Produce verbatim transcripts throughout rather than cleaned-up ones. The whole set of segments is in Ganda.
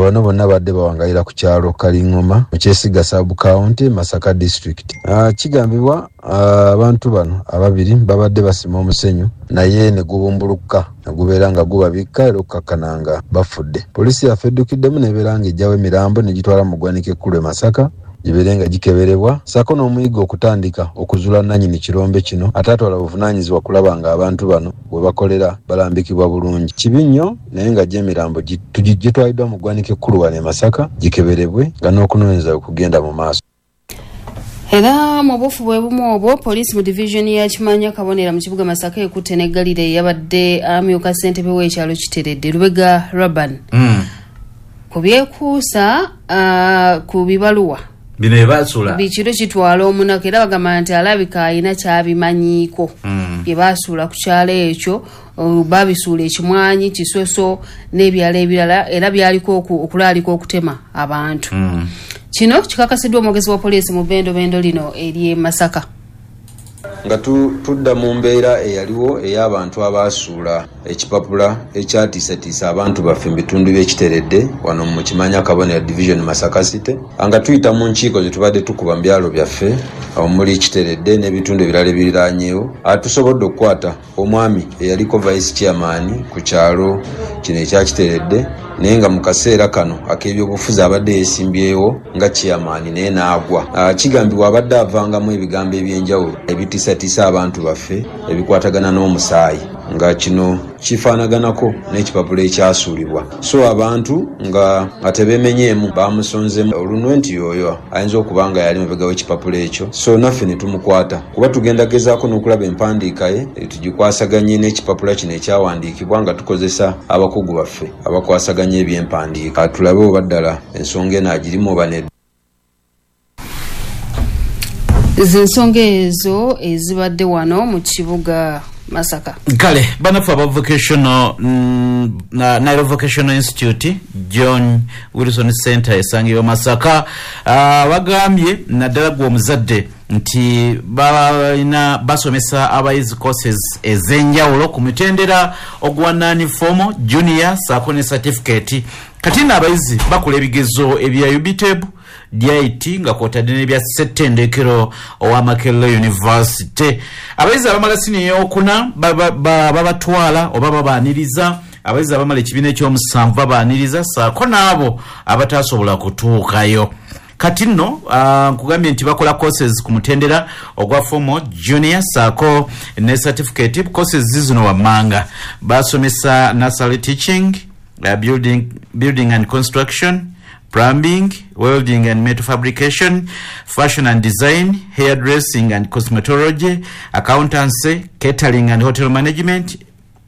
bano bonna badde bawangayira ku kyalo Kalingoma mu Kyesiga Sub County Masaka District. Uh, kigambibwa abantu uh, bano ababiri babadde basima omusenyu naye ne gubumbuluka nagubeera nga gubabikka era okukakkananga bafudde. Polisi yaffe eddukiddemu nebeera nga ejjawo emirambo ne gitwala mu ggwanika ekkulu e Masaka gibeere nga gikeberebwa sako n'omuyigo okutandika okuzula nannyini kirombe kino ate atwala buvunaanyizibwa kulaba nga abantu bano bwe bakolera balambikibwa bulungi. Kibi nnyo naye nga gy'emirambo gitwaliddwa mu ggwanika ekkulu wano e Masaka gikeberebwe nga n'okunoonyereza okugenda mu maaso. Era mu bufu bwe bumu obwo polisi mu division ya Kimanya Kabonera mu kibuga Masaka ekutte n'eggalire yabadde amyuka ssentebe w'ekyalo Kiteredde Lubega Raban mm. ku byekuusa uh, ku bibaluwa bino ebasula bikiro kitwala omunako era bagamba nti alabika alina kyabimanyiiko mm. bye basuula ku kyalo ekyo uh, babisuula ekimwanyi kisoso n'ebyala ebirala era byaliko okulaalika okutema abantu mm. Kino kikakasiddwa omwogezi wa poliisi mu bendo bendo lino eri Masaka. Nga tudda mu mbeera eyaliwo ey'abantu abaasuula ekipapula ekyatiisatiisa abantu baffe mu bitundu by'Ekiteredde wano mu Kimanya Kabonera Division Masaka City nga tuyita mu nkiiko ze tubadde tukuba mu byalo byaffe omuli Ekiteredde n'ebitundu ebirala ebiriraanyeewo. Tusobodde okukwata omwami eyaliko vice chairman ku kyalo kino ekya Kiteredde naye nga mu kaseera kano ak'ebyobufuzi abadde yeesimbyewo nga chairman naye n'agwa. Kigambibwa abadde avangamu ebigambo eby'enjawulo ebitiisatiisa abantu baffe ebikwatagana n'omusaayi nga kino kifaanaganako n'ekipapula ekyasuulibwa. So abantu nga atebeemenyeemu bamusonzemu olunwe nti yoyo ayinza okuba nga yali mabega w'ekipapula ekyo. So naffe ne tumukwata kuba tugenda gezaako n'okulaba empandiika ye tugikwasaganye n'ekipapula kino ekyawandiikibwa nga tukozesa abakugu baffe abakwasaganya eby'empandiika tulabe oba ddala ensonga eno agirimu oba nedda. Zensonga ezo ezibadde wano mu kibuga Masaka. Kale banafu aba vocational mm, na Nairobi Vocational Institute John Wilson Center esangibwa Masaka uh, bagambye naddala gwo omuzadde nti balina basomesa abayizi courses ezenjawulo ku mitendera ogwa nani formal junior saako ne certificate kati n'abayizi bakola ebigezo ebya U B T E B D I T nga kwotadde n'ebya ssettendekero owa Makerere University. Abayizi abamala sini ey'okuna babatwala oba babaaniriza abayizi abamala ekibiina ekyomusanvu babaaniriza saako n'abo abatasobola kutuukayo. Kati nno uh, nkugambye nti bakola courses ku mutendera ogwa formal junior saako ne certificate courses zino wammanga basomesa nursery teaching, uh, building, building and construction, plumbing, welding and metal fabrication, fashion and design, hairdressing and cosmetology, accountancy, catering and hotel management,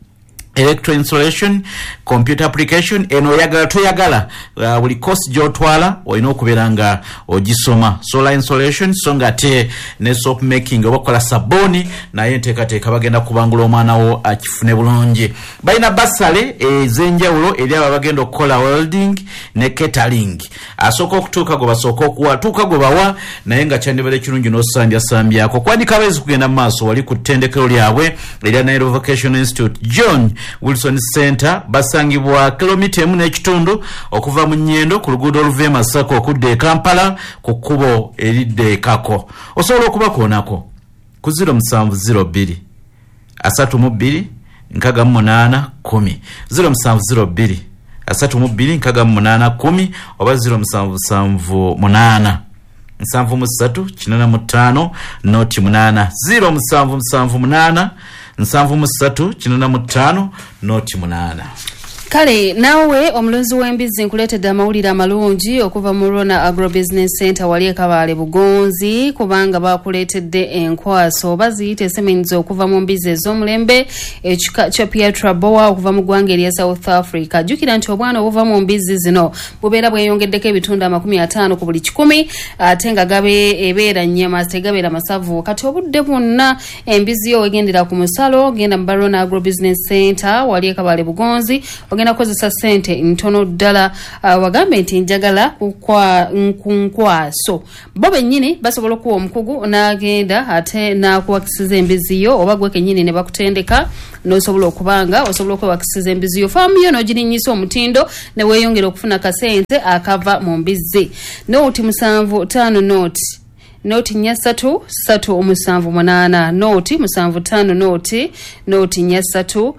electro installation, computer application. Eno yagala toyagala uh, buli course gyotwala olina okubeera nga ogisoma. Solar installation so nga te ne soap making obakola saboni naye enteekateeka bagenda kubangula omwana wo akifune bulungi. Balina basale ez'enjawulo eri abo bagenda okukola welding ne catering. Asooka okutuuka gwe basooka okuwa tuuka gwe bawa naye nga kyandibadde kirungi n'osambyasambyako kuwanika abayizi kugenda mu maaso wali ku ttendekero lyabwe erya Nairobi Vocational Institute John Wilson Center basangibwa kilomita emu n'ekitundu okuva mu Nnyendo ku luguudo oluva Masaka okudda e Kampala ku kkubo eridde Kako. Osobola okubakoonako ku zero musanvu zero bbiri asatu mu bbiri nkaaga mu munaana kkumi zero musanvu zero bbiri asatu mu bbiri nkaaga mu munaana kkumi oba zero musanvu musanvu munaana nsanvu mu ssatu kinaana mu ttaano noti munaana zero musanvu musanvu munaana nsanvu mu ssatu kinaana mu ttaano noti munaana. Kale nawe omulunzi w'embizzi nkuleetedde amawulire amalungi okuva mu Rona Agro Business Center wali e Kabale Bugonzi kubanga bakuleetedde enkwaso baziyite semenzi okuva mu mbizzi ez'omulembe ekika kya Pietra Boa okuva mu ggwanga erya South Africa. Jjukira nti obwana obuva mu mbizzi zino bubeera bweyongeddeko ebitundu amakumi ataano ku buli kikumi ate nga gabe ebeera nnyama tegabeera masavu. Kati obudde bwonna embizzi yo egendera ku musalo genda mu Rona Agro Business Center wali e Kabale Bugonzi bagenda kukozesa ssente ntono ddala. Uh, wagambe nti njagala kukwa nkunkwaso bo bennyini basobola okuwa omukugu n'agenda ate n'akuwakisiza embiziyo oba gwe kennyini ne bakutendeka n'osobola okubanga osobola okwewakisiza embiziyo faamu yo n'ogirinyisa omutindo ne weeyongera okufuna kasente akava mu mbizi. Nooti musanvu ttaano nooti Noti nya satu satu omusanvu munana noti musanvu tano noti noti nya satu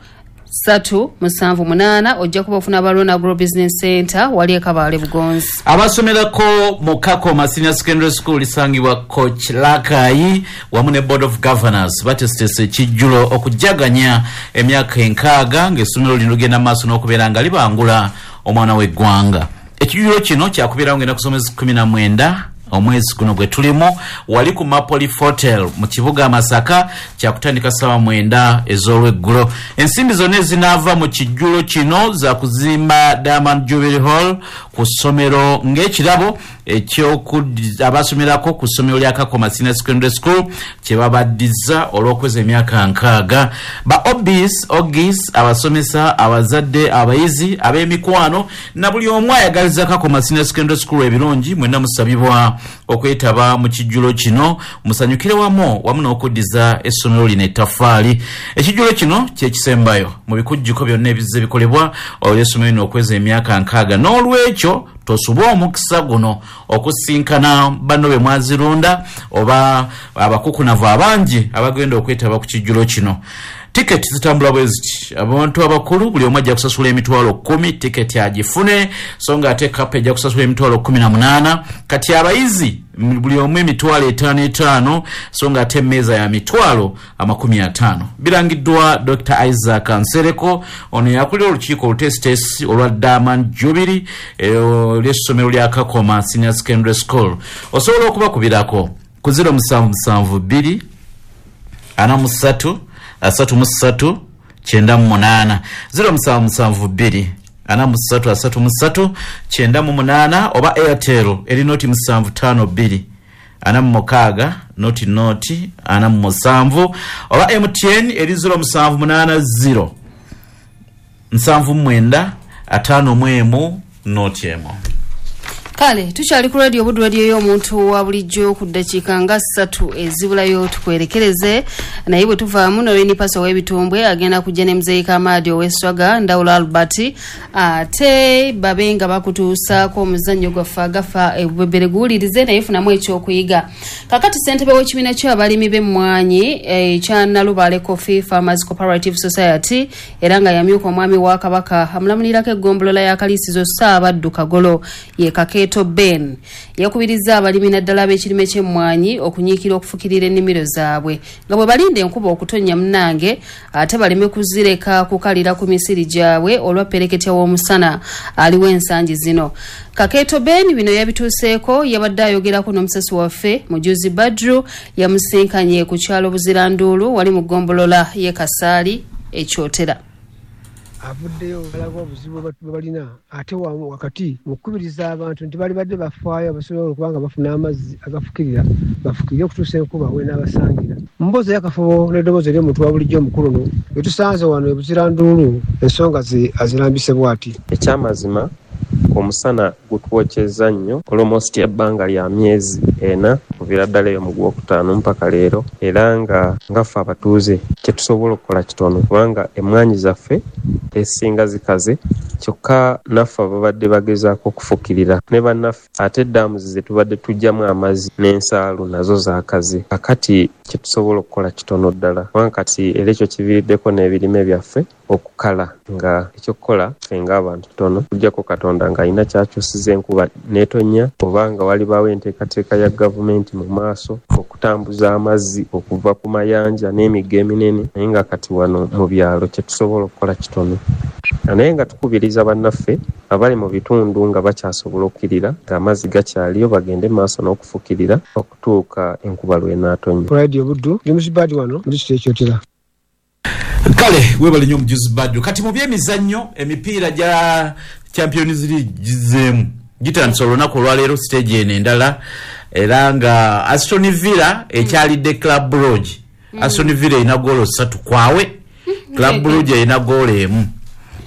satu musanvu munana ojja kuba ofuna Barona Agro Business Center wali ekabale Bugonzi. Abasomerako mu Kakoma Senior Secondary School isangibwa Coach Lakai wamu ne Board of Governors batesitese kijjulo okujaganya emyaka enkaaga ng'essomero lino ligenda maaso n'okubeera nga libangula omwana w'eggwanga. Ekijjulo kino kyakubeerawo ngenda kusomesa kumi na mwenda omwezi guno gwe tulimo wali ku Mapoli Hotel mu kibuga Masaka kyakutandika sawa mwenda ez'olweggulo. Ensimbi zonna ezinaava mu kijjulo kino za kuzimba Diamond Jubilee Hall ku ssomero ng'ekirabo ekyokubasomerako ku ssomero lya Kakoma Senior Secondary School kye babaddiza olw'okweza emyaka nkaaga. Ba obis ogis abasomesa abazadde abayizi ab'emikwano na buli omu ayagaliza Kakoma Senior Secondary School ebirungi mwenna musabibwa okwetaba mu kijjulo kino musanyukire wamu wamu n'okuddiza essomero lino ettaffaali. Ekijjulo kino kye kisembayo mu bikujjuko byonna ebizze bikolebwa olw'essomero lino okweza emyaka nkaaga n'olwekyo tosuba omukisa guno okusinkana banno be mwazirunda oba abakukunavu abangi abagenda okwetaba ku kijjulo kino. Tiketi zitambula bweziti abantu abakulu buli omu ajja kusasula emitwalo kumi tiketi agifune so nga ate kapa ejja kusasula emitwalo kumi na munaana kati abayizi buli omu emitwalo etaano etaano so nga ate emmeeza ya mitwalo amakumi ataano. Birangiddwa Doctor Isaac Nsereko ono yakulira olukiiko olutesitesi olwa Diamond Jubilee ly'essomero lya Kakoma Senior Secondary School. Osobola okubakubirako ku zero musanvu musanvu bbiri ana musatu asatu musatu kyenda mu munaana zero musanvu musanvu bbiri ana musatu asatu musatu kyenda mu munaana oba Airtel eri noti musanvu ttaano bbiri ana mu mukaaga noti noti ana mu musanvu oba M T N eri zero musanvu munaana zero nsanvu mwenda ataano mu emu noti emu. Kale tukyali ku radio Budu radio y'omuntu wa bulijjo ku ddakiika nga ssatu ezibulayo tukwerekereze naye bwe tuvaamu Noreen Paso w'ebitumbwe agenda kujja ne Mzeika Amadi ow'Esswaga Ndawula Albert ate babenga bakutuusaako omuzannyo gwaffe agafa ebbebere guwulirize naye funamu ekyokuyiga. Kakati ssentebe w'ekibiina ky'abalimi b'emmwanyi ekya Nalubale Coffee Farmers Cooperative Society era nga yamyuka omwami wa Kabaka amulamunirako eggombolola ya Kaliisizo Ssaabaddu Kagolo ye Kakeeto Ben yakubiriza abalimi naddala ab'ekirime ky'emmwanyi okunyiikira okufukirira ennimiro zaabwe nga bwe balinda enkuba okutonnya munange ate baleme kuzireka kukalira ku misiri gyabwe olwa pereketya w'omusana aliwo ensangi zino. Kakeeto Ben bino yabituuseeko yabadde ayogerako n'omusasi waffe Mujuzi Badru yamusinkanye ku kyalo Buziranduulu wali mu ggombolola y'e Kasaali ekyotera. Avuddeyo alaga obuzibu bwe balina ate wakati mukubiriza abantu nti bali badde bafaayo abasobola okubanga bafuna amazzi agafukirira bafukirire okutuusa enkuba we n'abasangira. Mboozi y'akafo n'eddoboozi ery'omuntu wa bulijjo omukulu no bwe tusanze wano e Buziranduulu ensonga azirambise bw'ati. Ekyamazima omusana gutwokyeza nnyo almost ebbanga lya myezi ena kuviira ddala eyo mu gwokutaano mpaka leero era nga ngaffe abatuuze kyetusobola okukola kitono kubanga emmwanyi zaffe esinga zikaze kyokka naffe ababadde bagezaako okufukirira ne bannaffe ate eddaamu ze tubadde tujjamu amazzi n'ensaalu nazo zaakaze kakati kyetusobola okukola kitono ddala kubanga kati era ekyo kiviiriddeko n'ebirime byaffe okukala nga ekyokukola ffe ng'abantu tono tujjako Katonda nga alina kyakyusiza enkuba n'etonnya obanga walibaawo enteekateeka ya gavumenti mu maaso okutambuza amazzi okuva ku mayanja n'emigga eminene naye nga kati wano mu byalo kyetusobola okukola kitono naye nga tukubiriza bannaffe abali mu bitundu nga bakyasobola okukirira ng'amazzi gakyaliyo bagende maaso n'okufukirira okutuuka enkuba lw'enaatonya. Radio Buddu James Badi wano mu disitulikiti ekyotera. Kale webale nnyo Mujuzi Badru kati mu byemizannyo emipiira gya Champions League gizeemu gitandise olunaku olwaleero stage eno endala era nga Aston Villa ekyalidde Club Brugge. mm. Aston Villa erina goolo ssatu kwawe Club Brugge erina goolo emu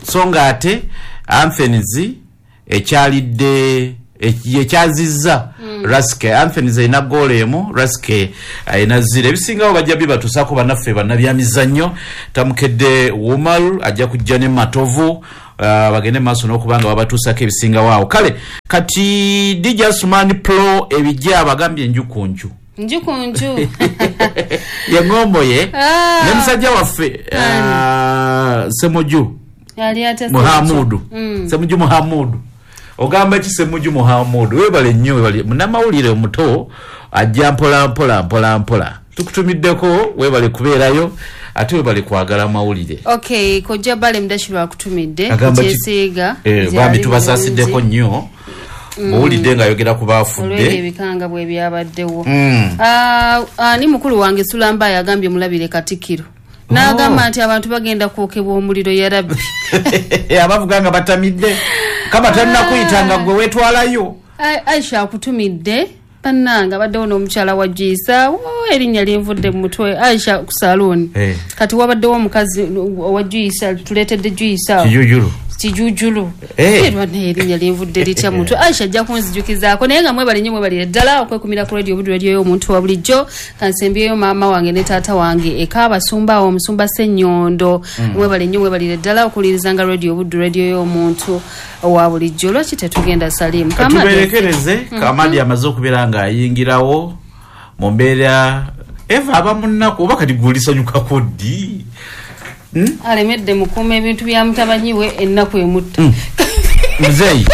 so nga ate Anthony's ekyalidde ekyazizza mm. Raske Anthony's ina goal emu Raske ina zire ebisingawo bajja bibatusako banaffe bannabyamizannyo tamukedde Wumal ajja kujja ne Matovu uh, bagende maaso n'okubanga babatusako ebisingawo awo kale kati D J Asumani Pro ebijja abagambye enjukunju njukunju yengombo ye ah. ne musajja waffe uh, Semoju yali ate Muhamudu mm. Semoju Muhamudu ogamba kisemuju Muhammad webale nnyo webale munamawulire omuto ajja mpola mpola mpola mpola tukutumiddeko webale kubeerayo ate webale kwagala mawulire. Okay kojja bale mdashirwa kutumidde kyesiga eh bambi tubasasiddeko nnyo muwulidde nga ayogera ku baafudde olwebyo ebikanga bwe byabaddewo mm. uh, uh, ni mukulu wange Sulamba yagambye mulabire Katikiro n'agamba nti abantu bagenda kwokebwa omuliro ya Rabbi abavuganga batamidde kama tanna kuyitanga gwe wetwalayo Aisha akutumidde bannanga baddewo n'omukyala wa Jisa wo erinnya linvudde mu mutwe Aisha ku salon hey. Kati wabaddewo omukazi wa Jisa tuleetedde Jisa kijujulu kijujulu era ne erinnya linvudde litya mutwe Aisha ajja kunzijukizaako naye nga mwebale nnyo mwebale ddala okwekumira ku radio Buddu radio y'omuntu wa bulijjo kansembyeyo maama wange ne taata wange eka abasumba omusumba Ssenyondo mm. mwebale nnyo mwebale ddala okulirizanga radio Buddu radio y'omuntu wa bulijjo lwaki tetugenda Salimu katuberekereze mm-hmm. Kamadi amaze okubeera nga ayingirawo mu mbeera eva abamunnaku oba kati gulisanyuka koddi Hmm? alemedde mukuma ebintu bya mutabanyiwe ennaku emutta hmm. Muzeyi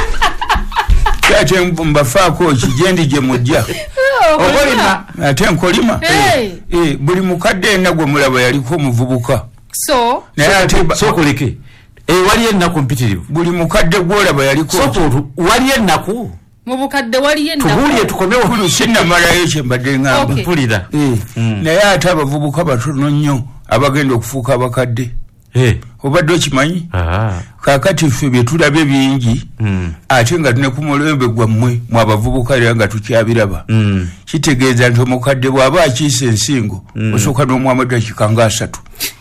kyate mbafaako kijendi gye mujja okolima ate nkolima hey. eh buli mukadde enagwe mulaba yaliko omuvubuka so naye ate so koleke eh wali ennaku mpitirivu buli mukadde gwolaba yaliko so wali ennaku mu bukadde wali ennaku tubuulye tukomewo sinna malayo kye mbadde ngamba mpulira eh mm. naye ate abavubuka batono nnyo abagenda okufuuka abakadde hey. obadde okimanyi ah. Kakati ffe bye tulabe bingi mm. ate nga ne ku mulembe gwammwe mu abavubuka era nga tukyabiraba mm. kitegeeza nti omukadde bw'aba akiisa ensingo mm. osooka n'omwamu eddakiika nga asatu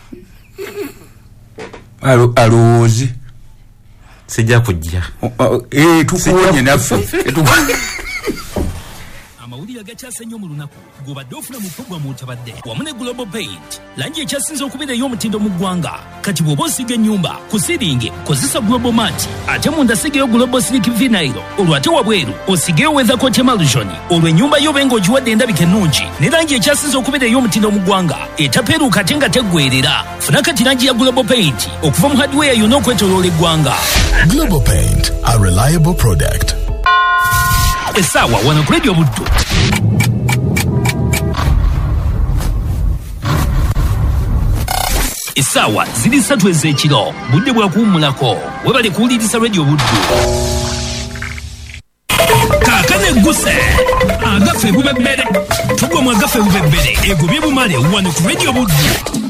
alowooze sijja kujja eh tukuwonye naffe amawulire agakyase nnyo mu lunaku gobadde ofuna mu programu otabadde wamu ne Global Paint langi ekyasinze okubeera ey'omutindo mu ggwanga kati bw'oba osiga ennyumba ku siringi kozesa Global Mat ate munda sigeyo Global Slick Vinyl olwo ate wabweru osigeyo Weather Coat Emulsion olwo ennyumba yo benga ogiwadde endabika ennungi ne langi ekyasinze okubeera ey'omutindo mu ggwanga etapeeruuka ate nga teggwerera funa kati langi ya Global Paint okuva mu hardware yonna okwetooloola eggwanga. Global Paint, a reliable product. Esawa wana ku Radio Buddu. Esawa ziri ssatu ez'ekiro budde bwa kuwummulako webale kuwuliriza Radio Buddu. Kaakane egguse agaffe bubebbere tugwa mu agaffe bubebbere egobye bumale wano ku Radio Buddu.